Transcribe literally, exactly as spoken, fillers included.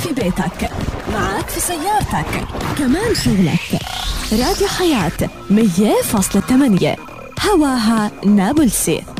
في بيتك، معك في سيارتك، كمان شغلك. راديو حياة مية فاصلة ثمانية، هواها نابلسي.